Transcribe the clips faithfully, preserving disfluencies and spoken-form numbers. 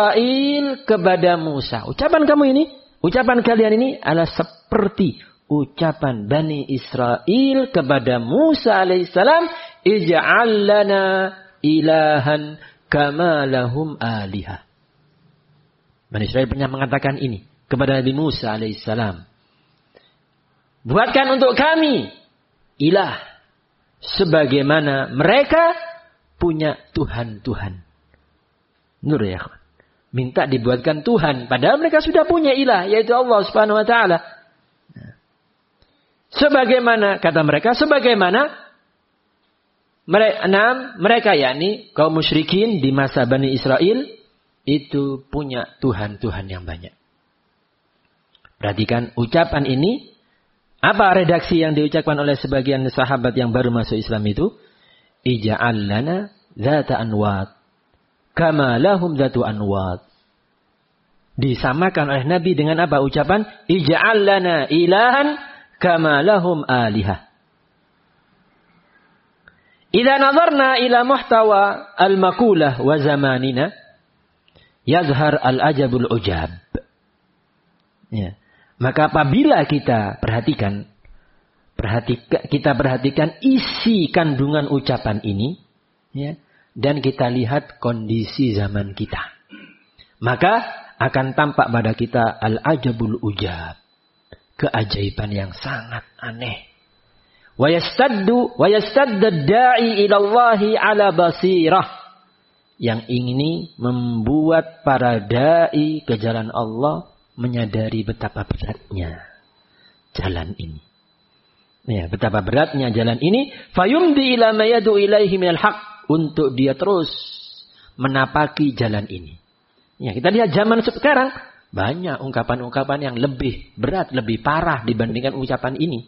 Israel kepada Musa. Ucapan kamu ini, ucapan kalian ini adalah seperti ucapan Bani Israel kepada Musa alaihissalam. Ij'al lana ilahan kama lahum alihah. Bani Israel pernah mengatakan ini kepada Nabi Musa alaihissalam. Buatkan untuk kami ilah sebagaimana mereka punya Tuhan-Tuhan. Nur ya. Minta dibuatkan Tuhan. Padahal mereka sudah punya ilah. Yaitu Allah subhanahu wa ta'ala. Sebagaimana, kata mereka, sebagaimana mereka, mereka yakni kaum musyrikin di masa Bani Israel itu punya Tuhan-Tuhan yang banyak. Perhatikan ucapan ini. Apa redaksi yang diucapkan oleh sebagian sahabat yang baru masuk Islam itu? Ij'al lana dzata anwat kama lahum dzatu anwat. Disamakan oleh Nabi dengan apa ucapan? Ij'al lana ilahan kama lahum alihah. Idza nazarna ila muhtawa al-maqulah wa zamanina yazhar al-ajabul ujab. Ya. Maka apabila kita perhatikan, perhatika, kita perhatikan isi kandungan ucapan ini, ya, dan kita lihat kondisi zaman kita, maka akan tampak pada kita al-ajabul ujab, keajaiban yang sangat aneh. Wa yastaddu wa yastadda da'i ila Allahi ala basirah, yang ini membuat para dai ke jalan Allah menyadari betapa beratnya jalan ini. Ya, betapa beratnya jalan ini. Fayumdi ila ma yadu ilaihi minal haq, untuk dia terus menapaki jalan ini. Ya, kita lihat zaman sekarang banyak ungkapan-ungkapan yang lebih berat, lebih parah dibandingkan ucapan ini.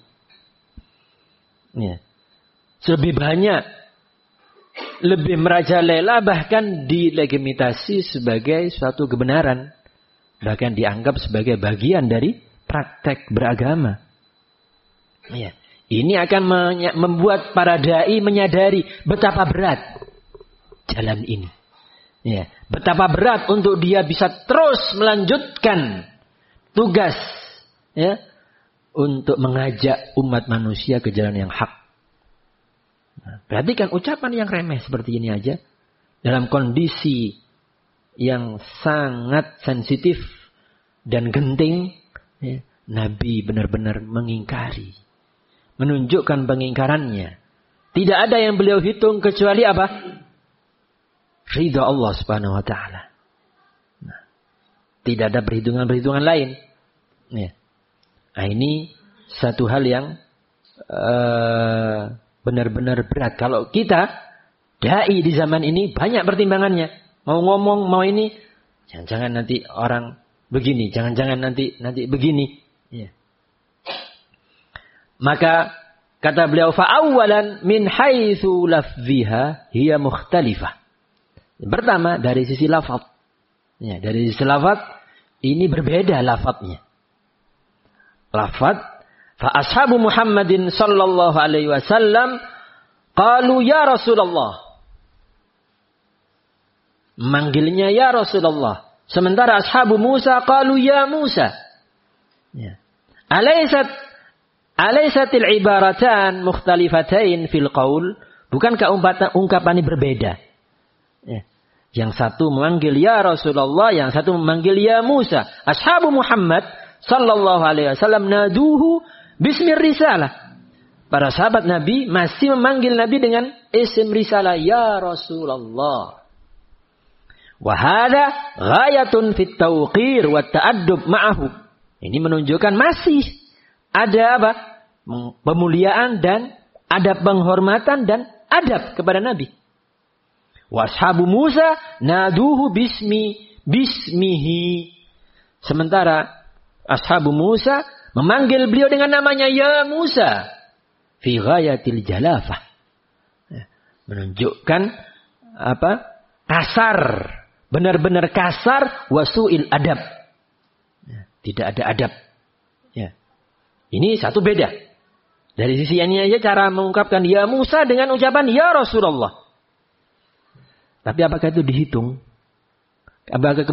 Ya. Lebih banyak, lebih merajalela, bahkan dilegitimasi sebagai suatu kebenaran. Bahkan dianggap sebagai bagian dari praktek beragama. Ya. Ini akan membuat para dai menyadari betapa berat jalan ini. Ya. Betapa berat untuk dia bisa terus melanjutkan tugas, ya, untuk mengajak umat manusia ke jalan yang hak. Nah, perhatikan ucapan yang remeh seperti ini aja dalam kondisi yang sangat sensitif dan genting, ya, Nabi benar-benar mengingkari, menunjukkan pengingkarannya. Tidak ada yang beliau hitung kecuali apa? Ridha Allah subhanahu wa ta'ala. Nah, tidak ada perhitungan-perhitungan lain. Ya. Nah, ini satu hal yang uh, benar-benar berat. Kalau kita dai di zaman ini banyak pertimbangannya. Mau ngomong, mau ini, jangan-jangan nanti orang begini, jangan-jangan nanti nanti begini. Ya. Maka kata beliau, fa'awwalan min haitsu lafziha hiya mukhtalifah. Pertama dari sisi lafaz. Ya, dari sisi lafaz ini berbeda lafaznya. Lafaz, fa ashabu Muhammadin sallallahu alaihi wasallam qalu ya Rasulullah. Manggilnya ya Rasulullah. Sementara ashabu Musa qalu ya Musa. Ya. Alaysat alaysatil ibaratan mukhtalifatain fil qaul? Bukankah ungkapan ini berbeda? Ya. Yang satu memanggil ya Rasulullah, yang satu memanggil ya Musa. Ashabu Muhammad sallallahu alaihi wasallam naduhu bismir risalah. Para sahabat Nabi masih memanggil Nabi dengan isim risalah, ya Rasulullah. Wahada ghayatun fit tauqir wa ta'addub ma'ahu. Ini menunjukkan masih ada apa? Pemuliaan dan ada penghormatan dan adab kepada Nabi. Washabu Musa naduhu bismi bismihi. Sementara ashabu Musa memanggil beliau dengan namanya ya Musa. Fi ghayatil jalafah. Menunjukkan apa? Kasar. Benar-benar kasar, wasu'il adab. Ya, tidak ada adab. Ya. Ini satu beda. Dari sisi ini aja cara mengungkapkan ya Musa dengan ucapan ya Rasulullah. Tapi apakah itu dihitung? Apakah